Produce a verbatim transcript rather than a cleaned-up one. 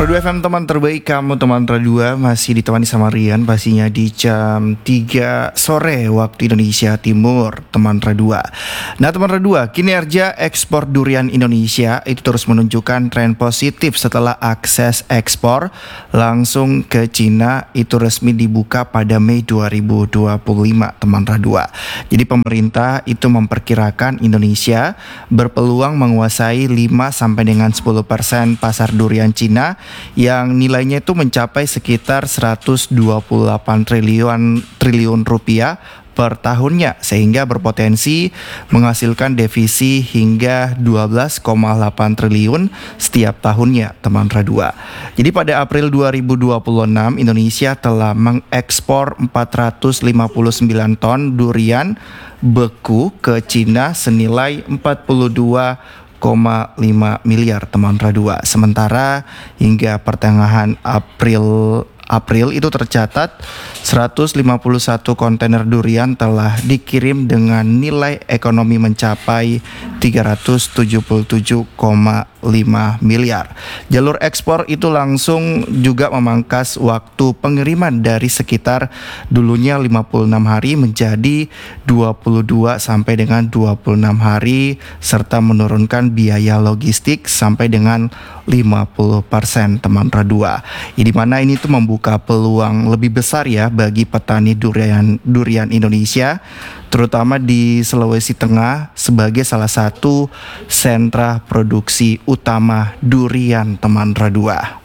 Rodu F M teman terbaik kamu teman Radua masih ditemani sama Rian pastinya di jam tiga sore waktu Indonesia Timur teman Radua. Nah teman Radua, kinerja ekspor durian Indonesia itu terus menunjukkan tren positif setelah akses ekspor langsung ke Cina itu resmi dibuka pada Mei dua ribu dua puluh lima teman Radua. Jadi pemerintah itu memperkirakan Indonesia berpeluang menguasai lima sampai dengan sepuluh persen pasar durian Cina yang nilainya itu mencapai sekitar seratus dua puluh delapan triliun triliun rupiah per tahunnya, sehingga berpotensi menghasilkan devisi hingga dua belas koma delapan triliun setiap tahunnya teman Radua. Jadi pada April dua ribu dua puluh enam Indonesia telah mengekspor empat ratus lima puluh sembilan ton durian beku ke Cina senilai empat puluh dua koma lima miliar teman Radua. Sementara hingga pertengahan April April itu tercatat seratus lima puluh satu kontainer durian telah dikirim dengan nilai ekonomi mencapai tiga ratus tujuh puluh tujuh koma lima miliar. Jalur ekspor itu langsung juga memangkas waktu pengiriman dari sekitar dulunya lima puluh enam hari menjadi dua puluh dua sampai dengan dua puluh enam hari serta menurunkan biaya logistik sampai dengan lima puluh persen teman Radua. Di mana ini tuh membuka peluang lebih besar ya bagi petani durian durian Indonesia, terutama di Sulawesi Tengah sebagai salah satu sentra produksi utama durian teman Radua.